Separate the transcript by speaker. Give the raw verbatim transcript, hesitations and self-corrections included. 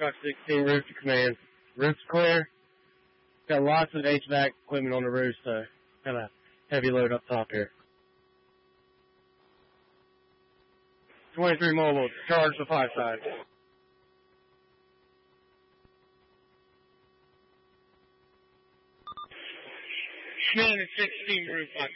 Speaker 1: Blackhawk sixteen, roof to command. Roof's clear. Got lots of H V A C equipment on the roof, so got a heavy load up top here. twenty-three mobile, charge the five side. Shannon sixteen, roof.